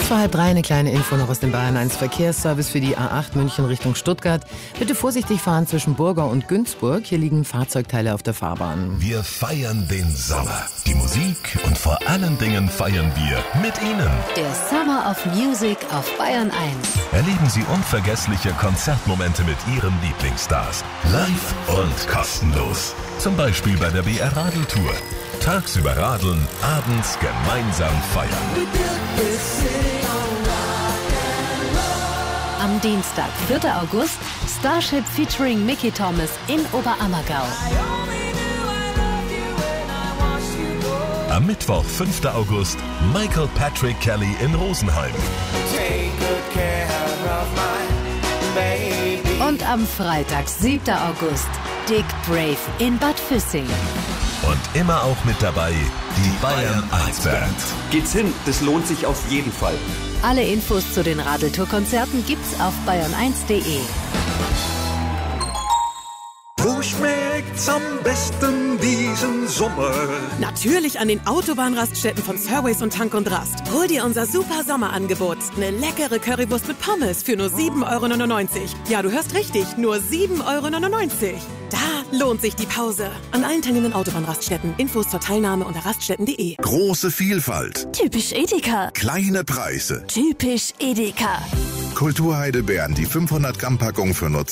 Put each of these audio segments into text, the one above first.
Kurz vor 2:30 eine kleine Info noch aus dem Bayern 1 Verkehrsservice für die A8 München Richtung Stuttgart. Bitte vorsichtig fahren zwischen Burgau und Günzburg. Hier liegen Fahrzeugteile auf der Fahrbahn. Wir feiern den Sommer, die Musik und vor allen Dingen feiern wir mit Ihnen. Der Summer of Music auf Bayern 1. Erleben Sie unvergessliche Konzertmomente mit Ihren Lieblingsstars. Live und kostenlos. Zum Beispiel bei der BR Radeltour. Tagsüber radeln, abends gemeinsam feiern. Am Dienstag, 4. August, Starship featuring Mickey Thomas in Oberammergau. Am Mittwoch, 5. August, Michael Patrick Kelly in Rosenheim. Und am Freitag, 7. August, Dick Brave in Bad Füssing. Und immer auch mit dabei die Bayern 1 Band. Geht's hin, das lohnt sich auf jeden Fall. Alle Infos zu den Radeltour-Konzerten gibt's auf bayern1.de. Wo schmeckt's am besten diesen Sommer? Natürlich an den Autobahnraststätten von Surways und Tank und Rast. Hol dir unser super Sommerangebot. Eine leckere Currywurst mit Pommes für nur 7,99 €. Ja, du hörst richtig, nur 7,99 €. Da lohnt sich die Pause. An allen teilnehmenden Autobahnraststätten. Infos zur Teilnahme unter raststätten.de. Große Vielfalt. Typisch Edeka. Kleine Preise. Typisch Edeka. Kulturheidelbeeren, die 500 Gramm Packung für nur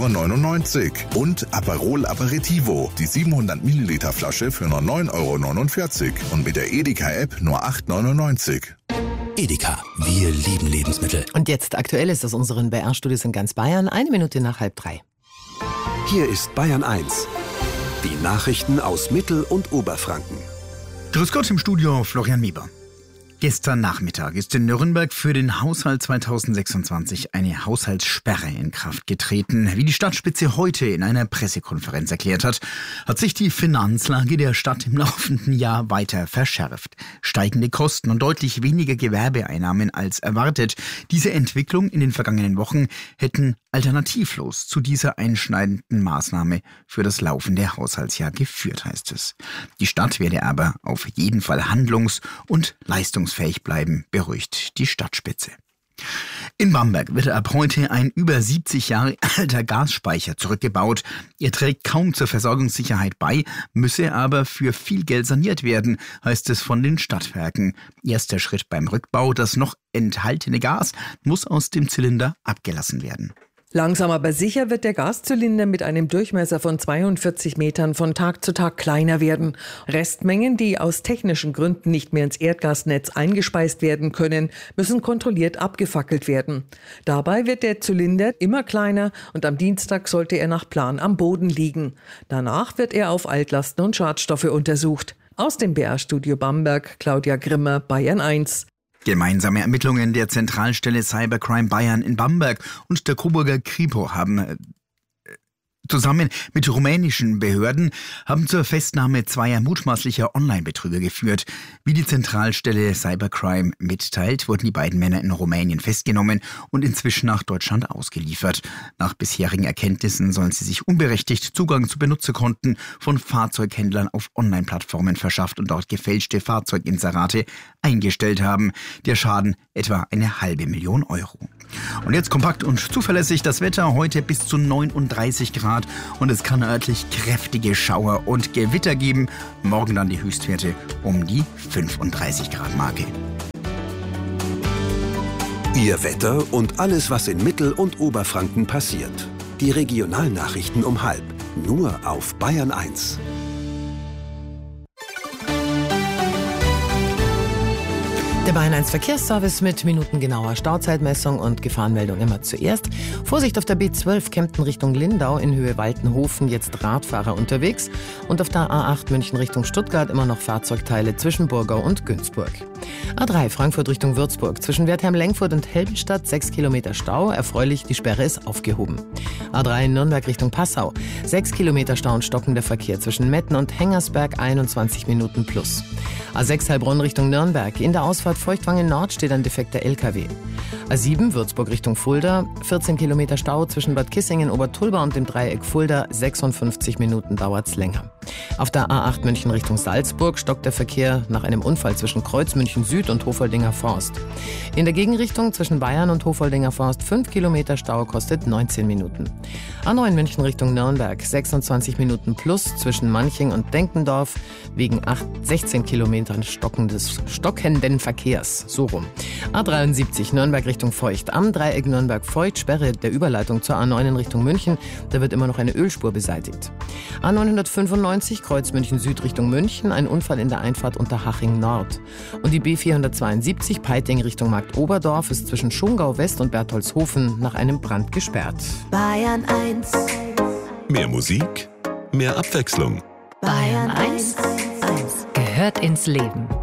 2,99 € und Aperol Aperitivo, die 700 Milliliter Flasche für nur 9,49 € und mit der Edeka-App nur 8,99 €. Edeka, wir lieben Lebensmittel. Und jetzt Aktuelles aus unseren BR-Studios in ganz Bayern. 1 Minute nach 2:30. Hier ist Bayern 1. Die Nachrichten aus Mittel- und Oberfranken. Grüß Gott im Studio, Florian Mieber. Gestern Nachmittag ist in Nürnberg für den Haushalt 2026 eine Haushaltssperre in Kraft getreten. Wie die Stadtspitze heute in einer Pressekonferenz erklärt hat, hat sich die Finanzlage der Stadt im laufenden Jahr weiter verschärft. Steigende Kosten und deutlich weniger Gewerbeeinnahmen als erwartet. Diese Entwicklung in den vergangenen Wochen hätten alternativlos zu dieser einschneidenden Maßnahme für das laufende Haushaltsjahr geführt, heißt es. Die Stadt werde aber auf jeden Fall handlungs- und leistungsfähig bleiben, beruhigt die Stadtspitze. In Bamberg wird ab heute ein über 70 Jahre alter Gasspeicher zurückgebaut. Er trägt kaum zur Versorgungssicherheit bei, müsse aber für viel Geld saniert werden, heißt es von den Stadtwerken. Erster Schritt beim Rückbau: das noch enthaltene Gas muss aus dem Zylinder abgelassen werden. Langsam aber sicher wird der Gaszylinder mit einem Durchmesser von 42 Metern von Tag zu Tag kleiner werden. Restmengen, die aus technischen Gründen nicht mehr ins Erdgasnetz eingespeist werden können, müssen kontrolliert abgefackelt werden. Dabei wird der Zylinder immer kleiner und am Dienstag sollte er nach Plan am Boden liegen. Danach wird er auf Altlasten und Schadstoffe untersucht. Aus dem BR-Studio Bamberg, Claudia Grimmer, Bayern 1. Gemeinsame Ermittlungen der Zentralstelle Cybercrime Bayern in Bamberg und der Coburger Kripo haben zusammen mit rumänischen Behörden zur Festnahme zweier mutmaßlicher Online-Betrüger geführt. Wie die Zentralstelle Cybercrime mitteilt, wurden die beiden Männer in Rumänien festgenommen und inzwischen nach Deutschland ausgeliefert. Nach bisherigen Erkenntnissen sollen sie sich unberechtigt Zugang zu Benutzerkonten von Fahrzeughändlern auf Online-Plattformen verschafft und dort gefälschte Fahrzeuginserate eingestellt haben. Der Schaden etwa 500.000 €. Und jetzt kompakt und zuverlässig das Wetter. Heute bis zu 39 Grad und es kann örtlich kräftige Schauer und Gewitter geben. Morgen dann die Höchstwerte um die 35 Grad Marke. Ihr Wetter und alles, was in Mittel- und Oberfranken passiert. Die Regionalnachrichten um 12:30. Nur auf Bayern 1. Der Bayern 1 Verkehrsservice mit minutengenauer Stauzeitmessung und Gefahrenmeldung immer zuerst. Vorsicht auf der B12 Kempten Richtung Lindau in Höhe Waltenhofen, jetzt Radfahrer unterwegs. Und auf der A8 München Richtung Stuttgart immer noch Fahrzeugteile zwischen Burgau und Günzburg. A3 Frankfurt Richtung Würzburg zwischen Wertheim-Lengfurt und Heldenstadt 6 Kilometer Stau. Erfreulich, die Sperre ist aufgehoben. A3 Nürnberg Richtung Passau 6 Kilometer Stau und stockender Verkehr zwischen Metten und Hengersberg 21 Minuten plus. A6 Heilbronn Richtung Nürnberg. In der Ausfahrt Feuchtwangen Nord steht ein defekter LKW. A7 Würzburg Richtung Fulda. 14 Kilometer Stau zwischen Bad Kissingen, Obertulba und dem Dreieck Fulda. 56 Minuten dauert's länger. Auf der A8 München Richtung Salzburg stockt der Verkehr nach einem Unfall zwischen Kreuz München Süd und Hofoldinger Forst. In der Gegenrichtung zwischen Bayern und Hofoldinger Forst 5 Kilometer Stau, kostet 19 Minuten. A9 München Richtung Nürnberg 26 Minuten plus zwischen Manching und Denkendorf wegen 16 Kilometern stockenden Verkehrs. So rum. A73 Nürnberg Richtung Feucht. Am Dreieck Nürnberg-Feucht Sperre der Überleitung zur A9 in Richtung München. Da wird immer noch eine Ölspur beseitigt. A995 Kreuz München Süd Richtung München. Ein Unfall in der Einfahrt unter Haching Nord. Und die B472 Peiting Richtung Marktoberdorf ist zwischen Schongau West und Bertholdshofen nach einem Brand gesperrt. Bayern 1. Mehr Musik, mehr Abwechslung. Bayern 1 gehört ins Leben.